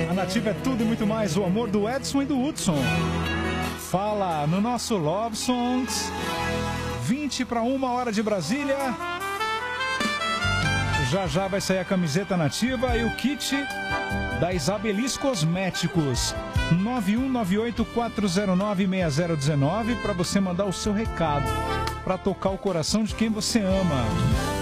A Nativa é tudo e muito mais, o amor do Edson e do Hudson. Fala no nosso Love Songs. 20 para 1 de Brasília. Já já vai sair a camiseta Nativa e o kit da Isabelis Cosméticos. 91984096019 para você mandar o seu recado, para tocar o coração de quem você ama.